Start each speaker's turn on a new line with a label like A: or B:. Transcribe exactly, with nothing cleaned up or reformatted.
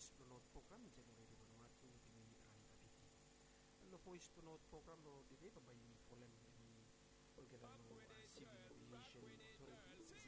A: voice to note program January di Vanuatu di ai abiti. Lo voice to note program lo di ba bay folen